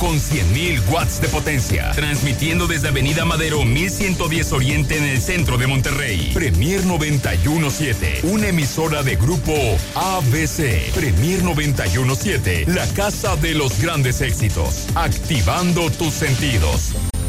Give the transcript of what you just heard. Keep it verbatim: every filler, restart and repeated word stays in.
con cien mil watts de potencia. Transmitiendo desde Avenida Madero mil ciento diez Oriente en el centro de Monterrey. Premier noventa y uno siete, una emisora de Grupo A B C. Premier noventa y uno siete, la casa de los grandes éxitos. Activando tus sentidos.